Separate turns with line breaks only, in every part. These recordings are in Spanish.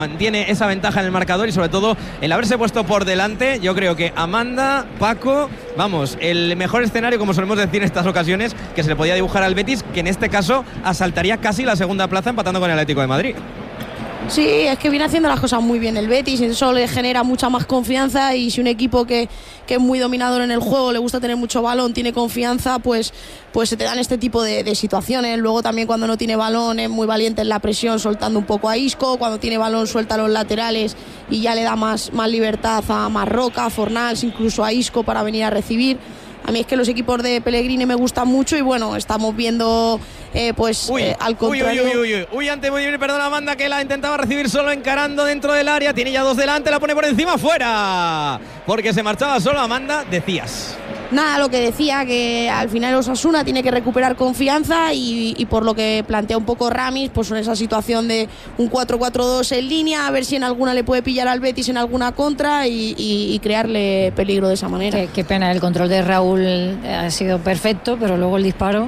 mantiene esa ventaja en el marcador y sobre todo el haberse puesto por delante. Yo creo que Amanda, Paco, vamos, el mejor escenario, como solemos decir en estas ocasiones, que se le podía dibujar al Betis, que en este caso asaltaría casi la segunda plaza empatando con el Atlético de Madrid.
Sí, es que viene haciendo las cosas muy bien el Betis, eso le genera mucha más confianza, y si un equipo que es muy dominador en el juego, le gusta tener mucho balón, tiene confianza, pues se te dan este tipo de situaciones. Luego también cuando no tiene balón es muy valiente en la presión, soltando un poco a Isco. Cuando tiene balón suelta a los laterales y ya le da más libertad a Marroca, a Fornals, incluso a Isco para venir a recibir. A mí es que los equipos de Pellegrini me gustan mucho y bueno, estamos viendo al contrario.
Uy, ante Budimir, perdona Amanda, que la intentaba recibir solo encarando dentro del área, tiene ya dos delante, la pone por encima, fuera, porque se marchaba solo. Amanda, decías.
Nada, lo que decía, que al final Osasuna tiene que recuperar confianza y por lo que plantea un poco Ramis, pues en esa situación de un 4-4-2 en línea, a ver si en alguna le puede pillar al Betis en alguna contra y crearle peligro de esa manera.
Qué pena, el control de Raúl ha sido perfecto, pero luego el disparo...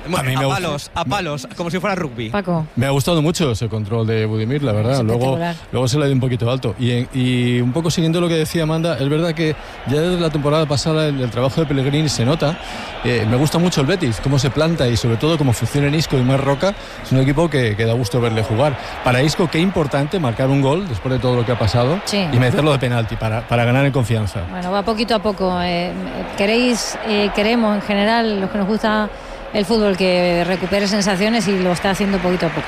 A palos, como si fuera rugby.
Paco.
Me ha gustado mucho ese control de Budimir, la verdad. Luego se le dio un poquito alto. Y un poco siguiendo lo que decía Amanda, es verdad que ya desde la temporada pasada el trabajo de Pellegrini se nota. Me gusta mucho el Betis, cómo se planta y sobre todo cómo funciona en Isco y Marroca. Es un equipo que da gusto verle jugar. Para Isco, qué importante marcar un gol después de todo lo que ha pasado, sí, y meterlo de penalti para ganar en confianza.
Bueno, va poquito a poco. Queremos en general, los que nos gusta el fútbol, que recupere sensaciones, y lo está haciendo poquito a poco.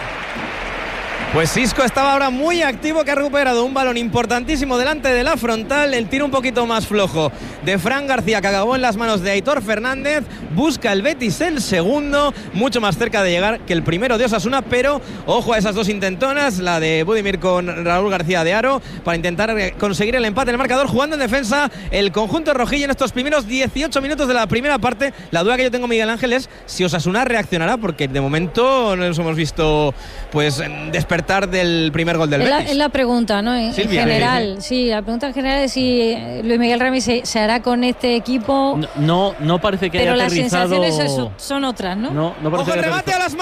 Pues Isco estaba ahora muy activo, que ha recuperado un balón importantísimo delante de la frontal. El tiro un poquito más flojo de Fran García, que acabó en las manos de Aitor Fernández. Busca el Betis el segundo, mucho más cerca de llegar que el primero de Osasuna, pero ojo a esas dos intentonas, la de Budimir con Raúl García de Aro, para intentar conseguir el empate en el marcador, jugando en defensa el conjunto rojillo en estos primeros 18 minutos de la primera parte. La duda que yo tengo, Miguel Ángel, es si Osasuna reaccionará, porque de momento no nos hemos visto pues despertar del primer gol del Betis.
Es la pregunta, ¿no? En general,
sí.
La pregunta en general es si Luis Miguel Ramis se hará con este equipo.
No parece que haya aterrizado.
Pero las sensaciones son otras, ¿no?
No parece.
Ojo, el remate a las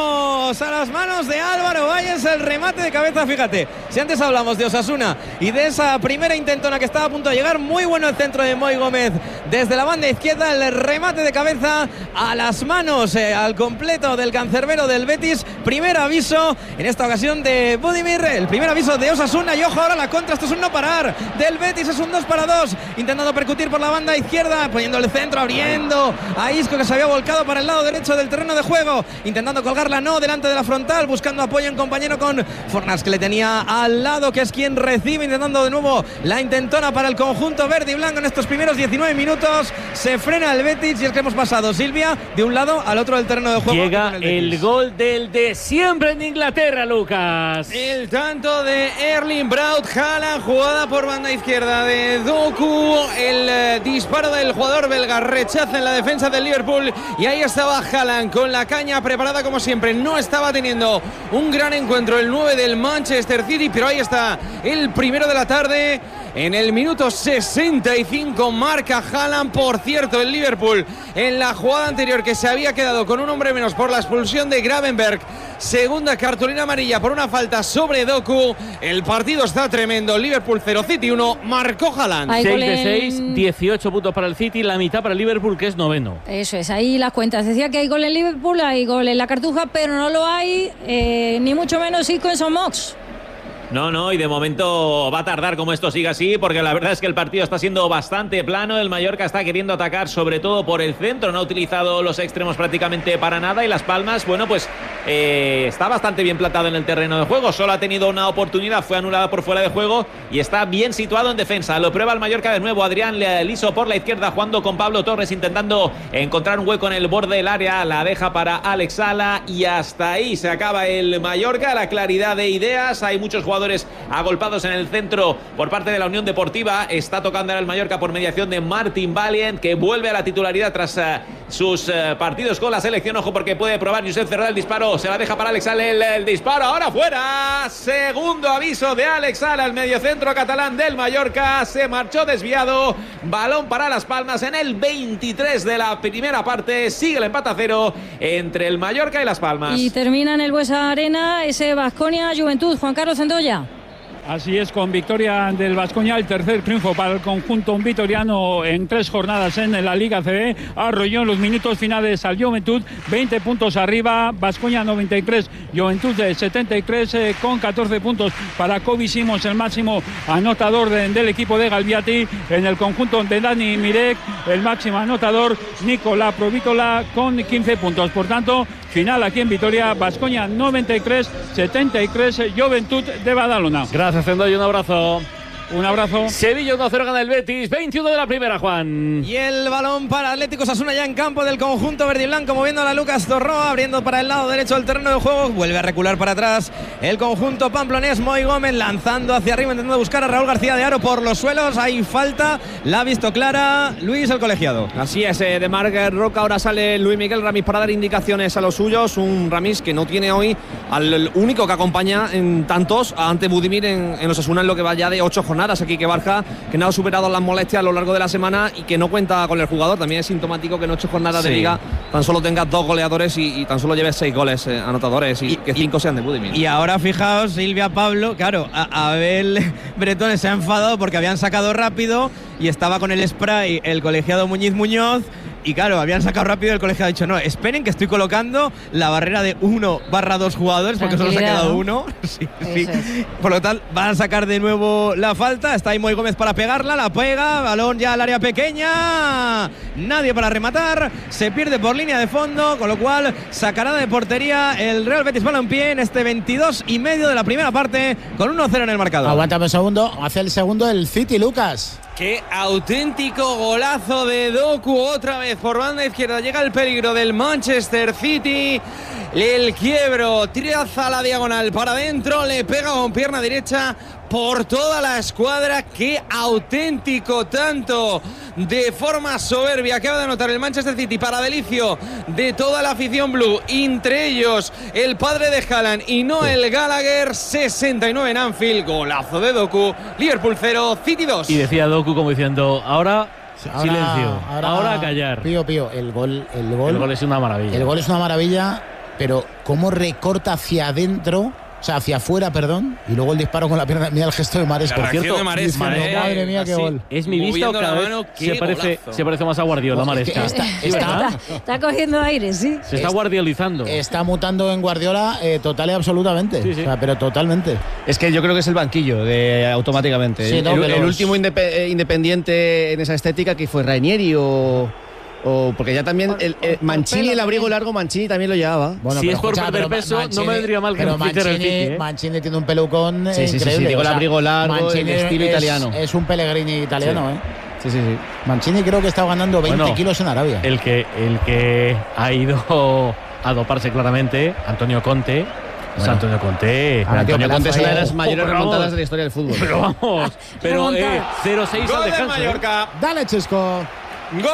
manos de Álvaro Valles, el remate de cabeza. Fíjate, si antes hablamos de Osasuna y de esa primera intentona que estaba a punto de llegar, muy bueno el centro de Moy Gómez desde la banda izquierda, el remate de cabeza a las manos al completo del cancerbero del Betis. Primer aviso en esta ocasión de Budimir, el primer aviso de Osasuna, y ojo ahora la contra. Esto es un no parar del Betis, es un 2-2, intentando percutir por la banda izquierda, poniendo el centro, abriendo a Isco, que se había volcado para el lado derecho del terreno de juego, intentando colgarla, no, delante de la frontal, buscando apoyo en compañero con Fornals, que le tenía al lado, que es quien recibe, intentando de nuevo la intentona para el conjunto verde y blanco en estos primeros 19 minutos. Se frena el Betis y es que hemos pasado, Silvia, de un lado al otro del terreno de juego.
Llega el gol del de siempre en Inglaterra, Lucas.
El tanto de Erling Braut Haaland, jugada por banda izquierda de Doku, el disparo del jugador belga rechaza en la defensa del Liverpool, y ahí estaba Haaland con la caña preparada como siempre. No estaba teniendo un gran encuentro el 9 del Manchester City, pero ahí está el primero de la tarde. En el minuto 65 marca Haaland. Por cierto, el Liverpool en la jugada anterior, que se había quedado con un hombre menos por la expulsión de Gravenberch, segunda cartulina amarilla por una falta sobre Doku. El partido está tremendo. Liverpool 0, City 1, marcó Haaland.
6 de 6, 18 puntos para el City, la mitad para el Liverpool, que es noveno.
Eso es, ahí las cuentas. Decía que hay gol en Liverpool, hay gol en la Cartuja, pero no lo hay ni mucho menos Isco en Son Mox.
No, y de momento va a tardar como esto siga así, porque la verdad es que el partido está siendo bastante plano. El Mallorca está queriendo atacar sobre todo por el centro, no ha utilizado los extremos prácticamente para nada, y Las Palmas, bueno, pues está bastante bien plantado en el terreno de juego. Solo ha tenido una oportunidad, fue anulada por fuera de juego, y está bien situado en defensa. Lo prueba el Mallorca de nuevo, Adrián Liso por la izquierda, jugando con Pablo Torres, intentando encontrar un hueco en el borde del área, la deja para Alex Sala, y hasta ahí se acaba el Mallorca. La claridad de ideas, hay muchos jugadores agolpados en el centro por parte de la Unión Deportiva. Está tocando el Mallorca por mediación de Martin Valiant, que vuelve a la titularidad tras sus partidos con la selección. Ojo, porque puede probar Josep Cerrada el disparo, se la deja para Alex Sala, el disparo, ahora fuera. Segundo aviso de Alex Sala, el mediocentro catalán del Mallorca, se marchó desviado. Balón para Las Palmas en el 23 de la primera parte. Sigue el empate a 0 entre el Mallorca y Las Palmas.
Y termina en el Buesa Arena ese Baskonia Juventud. Juan Carlos Centolla.
Así es, con victoria del Baskonia, el tercer triunfo para el conjunto vitoriano en 3 jornadas en la Liga CB. Arrolló en los minutos finales al Juventud, 20 puntos arriba, Baskonia 93, Juventud de 73, con 14 puntos para Kobe Simons, el máximo anotador del equipo de Galbiati. En el conjunto de Dani Mirek, el máximo anotador Nicola Provítola con 15 puntos. Por tanto, final aquí en Vitoria, Baskonia 93, 73, Juventud de Badalona.
Gracias, Zendoy, un abrazo.
Un abrazo.
Sevilla 1-0 gana el Betis, 21 de la primera, Juan.
Y el balón para Atlético Osasuna ya en campo del conjunto verde y blanco, moviendo a la Lucas Torroa, abriendo para el lado derecho del terreno de juego, vuelve a recular para atrás el conjunto pamplonés. Moi Gómez lanzando hacia arriba, intentando buscar a Raúl García de Haro por los suelos, hay falta, la ha visto clara Luis, el colegiado.
Así es, de Marc Roca ahora sale Luis Miguel Ramis para dar indicaciones a los suyos, un Ramis que no tiene hoy al único que acompaña en tantos ante Budimir en Osasuna en lo que va ya de 8 jornadas aquí, que Barja, que no ha superado las molestias a lo largo de la semana y que no cuenta con el jugador. También es sintomático que en 8 jornadas de liga tan solo tengas 2 goleadores y tan solo lleves 6 goles anotadores y que 5 sean de Budimir.
Y ahora fijaos, Silvia Pablo, claro, Abel Bretones se ha enfadado porque habían sacado rápido y estaba con el spray el colegiado Muñoz. Y claro, habían sacado rápido, el colegio ha dicho, no, esperen que estoy colocando la barrera de 1/2 jugadores porque solo se ha quedado uno. Sí. Por lo tal, van a sacar de nuevo la falta. Está ahí Moi Gómez para pegarla, la pega, balón ya al área pequeña. Nadie para rematar, se pierde por línea de fondo, con lo cual sacará de portería el Real Betis Balompié en este 22:30 de la primera parte, con 1-0 en el marcador.
Aguántame un segundo, hace el segundo el City, Lucas.
Qué auténtico golazo de Doku, otra vez por banda izquierda, llega el peligro del Manchester City, el quiebro, traza la diagonal para adentro, le pega con pierna derecha por toda la escuadra. Qué auténtico tanto de forma soberbia acaba de anotar el Manchester City para delicio de toda la afición blue, entre ellos el padre de Haaland y Noel Gallagher. 69 en Anfield, golazo de Doku. Liverpool 0, City 2.
Y decía Doku como diciendo, ahora silencio, ahora a callar.
Pío, el gol
es una maravilla.
El gol es una maravilla, pero cómo recorta hacia adentro, o sea, hacia afuera, perdón, y luego el disparo con la pierna. Mira el gesto de Maresca.
Por cierto, de Maresca,
madre mía, qué gol.
Es mi vista o cada vez se parece más a Guardiola, Maresca.
Está cogiendo aire, sí.
Se está guardiolizando.
Está mutando en Guardiola total y absolutamente. O sea, pero totalmente.
Es que yo creo que es el banquillo automáticamente.
Sí,
el último independiente en esa estética que fue Rainieri porque ya también Mancini, el abrigo largo, Mancini también lo llevaba.
Bueno, si es por perder peso, no me vendría mal que
pero Mancini tiene un pelucón increíble.
Sí, digo, el abrigo largo, el estilo italiano.
Es un Pellegrini italiano, Sí. Mancini creo que está ganando 20 kilos en Arabia.
El que ha ido a doparse claramente, Antonio Conte. Bueno. Antonio Conte
es una de las mayores remontadas de la historia del fútbol.
Pero vamos, 0-6 al descanso.
Mallorca.
Dale, Chesco.
Gol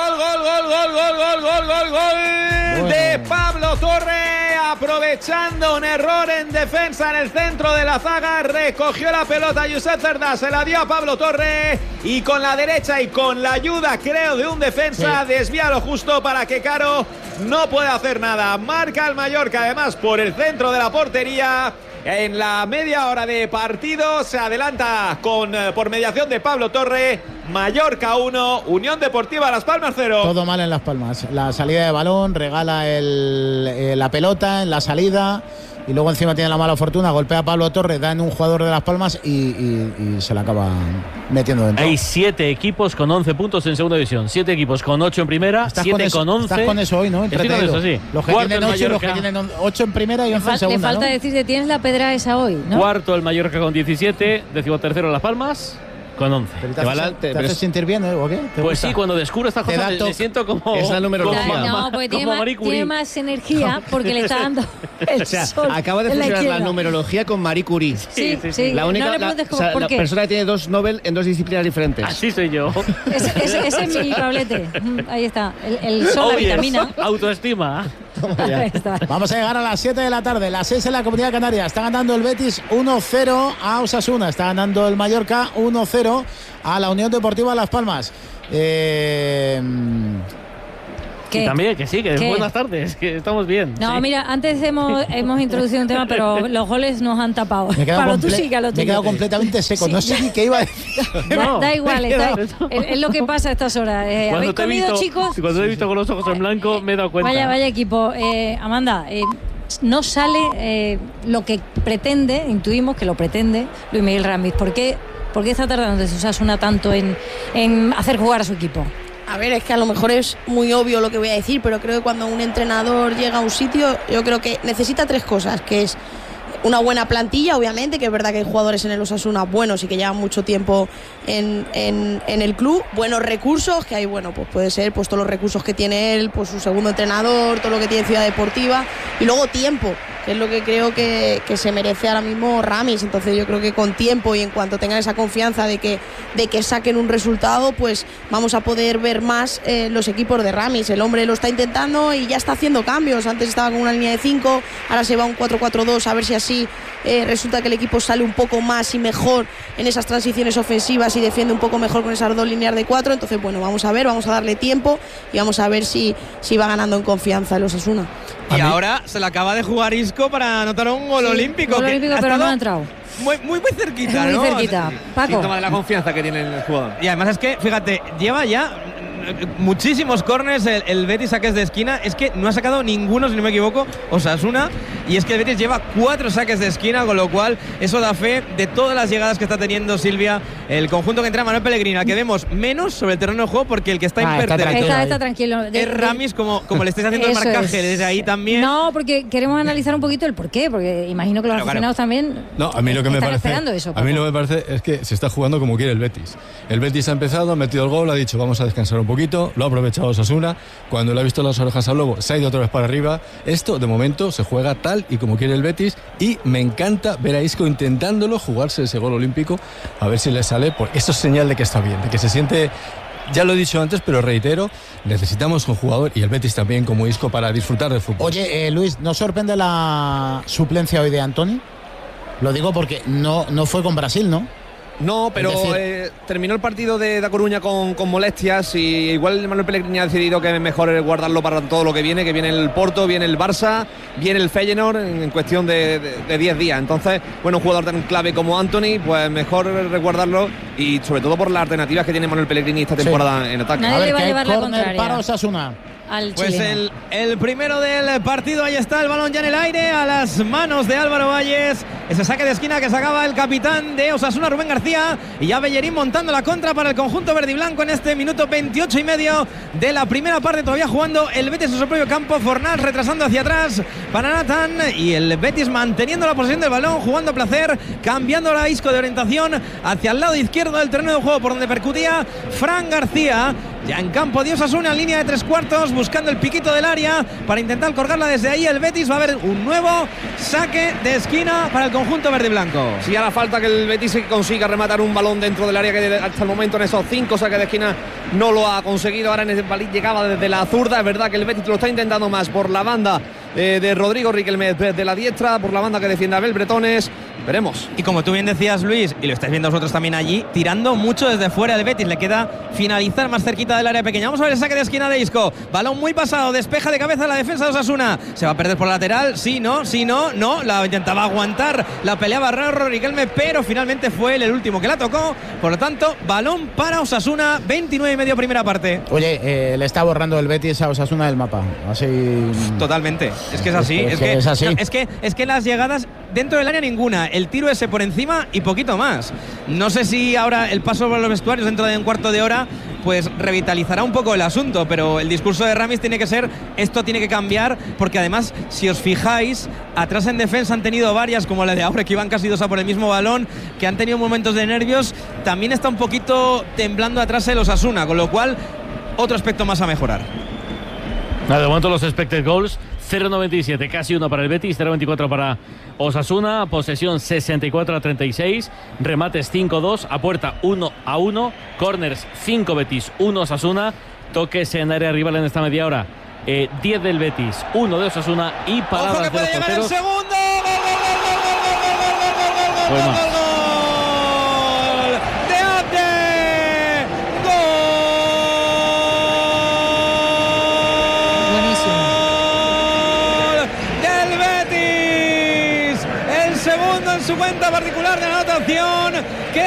de Pablo Torre, aprovechando un error en defensa en el centro de la zaga, recogió la pelota Josep Cerdá, se la dio a Pablo Torre y con la derecha y con la ayuda, creo, de un defensa, desvía lo justo para que Caro no pueda hacer nada. Marca el Mallorca, además, por el centro de la portería. En la media hora de partido se adelanta por mediación de Pablo Torre. Mallorca 1, Unión Deportiva Las Palmas 0.
Todo mal en Las Palmas. La salida de balón, regala la pelota en la salida y luego encima tiene la mala fortuna, golpea a Pablo Torres, da en un jugador de Las Palmas y se la acaba metiendo dentro.
Hay 7 equipos con 11 puntos en segunda división, 7 equipos con 8 en primera, 7 con 11.
Estás con eso hoy, ¿no?
Estoy con eso, sí.
Los que tienen 8 y los que tienen 8 en primera y 11 en segunda.
Le falta decirte, tienes la pedra esa hoy, ¿no?
Cuarto el Mallorca con 17, 13º Las Palmas con 11.
¿Te haces sentir bien, o qué?
Pues sí, cuando descubro estas cosas me siento como...
Es la numerología.
No, porque tiene más energía porque le está dando el sol.
Acaba de fusionar la numerología con Marie Curie.
Sí.
La única la persona que tiene 2 Nobel en 2 disciplinas diferentes.
Así soy yo.
Ese es mi Pablete. Ahí está. El sol, la vitamina.
Autoestima.
Vamos a llegar a las 7 de la tarde, las 6 en la Comunidad Canaria. Está ganando el Betis 1-0 a Osasuna. Está ganando el Mallorca 1-0 a la Unión Deportiva Las Palmas.
¿Qué?
Y también, que sí, que
¿Qué?
buenas tardes, que estamos bien.
No,
sí.
mira, antes hemos introducido un tema, pero los goles nos han tapado. Pablo, tú sí que a lo tuyo.
Me he quedado completamente seco,
Sí.
no sé ni qué iba a decir.
Da igual, es lo que pasa a estas horas. ¿Habéis comido, chicos?
Cuando he visto con los ojos en blanco, me he dado cuenta.
Vaya equipo. Amanda, no sale lo que pretende, intuimos que lo pretende Luis Miguel Ramis. ¿Por qué está tardando desde Osasuna tanto en hacer jugar a su equipo?
A ver, es que a lo mejor es muy obvio lo que voy a decir, pero creo que cuando un entrenador llega a un sitio, yo creo que necesita 3 cosas, que es una buena plantilla, obviamente, que es verdad que hay jugadores en el Osasuna buenos y que llevan mucho tiempo en el club, buenos recursos, que hay, bueno, pues puede ser pues todos los recursos que tiene él, pues su segundo entrenador, todo lo que tiene Ciudad Deportiva, y luego tiempo, que es lo que creo que se merece ahora mismo Ramis. Entonces yo creo que con tiempo y en cuanto tengan esa confianza de que saquen un resultado, pues vamos a poder ver más los equipos de Ramis. El hombre lo está intentando y ya está haciendo cambios. Antes estaba con una línea de 5, ahora se va a un 4-4-2, a ver si así resulta que el equipo sale un poco más y mejor en esas transiciones ofensivas y defiende un poco mejor con esas 2 líneas de 4. Entonces, bueno, vamos a ver, vamos a darle tiempo y vamos a ver si va ganando en confianza el Osasuna.
Y ahora se le acaba de jugar Isco para anotar un gol olímpico.
Gol olímpico, pero no ha entrado.
Muy cerquita, ¿no?
Muy cerquita. Paco.
Síntoma de la confianza que tiene el jugador.
Y además es que, fíjate, lleva ya muchísimos córners el Betis, saques de esquina. Es que no ha sacado ninguno, si no me equivoco, Osasuna. Y es que el Betis lleva 4 saques de esquina, con lo cual eso da fe de todas las llegadas que está teniendo Silvia, el conjunto que entra Manuel Pellegrini, al que vemos menos sobre el terreno de juego, porque el que está imperterrito
está tranquilo.
es Ramis, como le estáis haciendo el marcaje desde ahí también.
No, porque queremos analizar un poquito el porqué, porque imagino que los aficionados también.
No, a mí lo que me parece,
eso,
a mí lo que me parece es que se está jugando como quiere el Betis. El Betis ha empezado, ha metido el gol, ha dicho vamos a descansar un poquito, lo ha aprovechado Osasuna. Cuando le ha visto las orejas al lobo, se ha ido otra vez para arriba. Esto, de momento, se juega tal y como quiere el Betis, y me encanta ver a Isco intentándolo, jugarse ese gol olímpico, a ver si le sale, porque eso es señal de que está bien, de que se siente. Ya lo he dicho antes, pero reitero, necesitamos un jugador, y el Betis también, como Isco, para disfrutar del fútbol.
Oye, Luis, ¿no sorprende la suplencia hoy de Antoni? Lo digo porque no fue con Brasil, ¿no?
No, pero terminó el partido de Da Coruña con molestias, y igual Manuel Pellegrini ha decidido que es mejor guardarlo para todo lo que viene el Porto, viene el Barça, viene el Feyenoord en cuestión de 10 días. Entonces, bueno, un jugador tan clave como Antoni, pues mejor resguardarlo, y sobre todo por las alternativas que tiene Manuel Pellegrini esta temporada en ataque.
Nadie le va a llevar la contraria
para Osasuna.
Pues el primero del partido, ahí está el balón ya en el aire, a las manos de Álvaro Valles. Ese saque de esquina que sacaba el capitán de Osasuna, Rubén García, y ya Bellerín montando la contra para el conjunto verde y blanco en este minuto 28 y medio de la primera parte, todavía jugando el Betis en su propio campo. Fornals retrasando hacia atrás para Nathan, y el Betis manteniendo la posesión del balón, jugando a placer, cambiando la Isco de orientación hacia el lado izquierdo del terreno de juego, por donde percutía Fran García. Ya en campo de Osasuna, en línea de 3 cuartos, buscando el piquito del área para intentar colgarla desde ahí. El Betis va a haber un nuevo saque de esquina para el conjunto verde y blanco.
Sí, hará falta que el Betis consiga rematar un balón dentro del área, que hasta el momento en esos 5 saques de esquina no lo ha conseguido. Ahora en el balín llegaba desde la zurda. Es verdad que el Betis lo está intentando más por la banda de Rodrigo Riquelme desde la diestra, por la banda que defiende Abel Bretones. Veremos.
Y como tú bien decías, Luis, y lo estáis viendo vosotros también allí, tirando mucho desde fuera el Betis. Le queda finalizar más cerquita del área pequeña. Vamos a ver el saque de esquina de Isco. Balón muy pasado, despeja de cabeza la defensa de Osasuna. Se va a perder por la lateral. Sí, no. La intentaba aguantar, la peleaba Rodrigo Riquelme, pero finalmente fue él el último que la tocó. Por lo tanto, balón para Osasuna, 29 y medio primera parte.
Oye, le está borrando el Betis a Osasuna del mapa. Así.
Totalmente. Es que es así.
Es así.
No, es que las llegadas dentro del área ninguna. El tiro ese por encima y poquito más. No sé si ahora el paso por los vestuarios dentro de un cuarto de hora pues revitalizará un poco el asunto, pero el discurso de Ramis tiene que ser: esto tiene que cambiar, porque además, si os fijáis, atrás en defensa han tenido varias, como la de ahora, que iban casi 2 a por el mismo balón, que han tenido momentos de nervios. También está un poquito temblando atrás el Osasuna, con lo cual otro aspecto más a mejorar.
De momento los expected goals 0,97, casi 1 para el Betis, 0,24 para Osasuna, posesión 64-36, remates 5-2, a puerta 1-1, corners 5 Betis, 1 Osasuna, toques en área rival en esta media hora, 10 del Betis, 1 de Osasuna, y paradas
¡ojo que puede
de los
llegar el
porteros.
segundo!
Pues más.
cuenta particular de la anotación que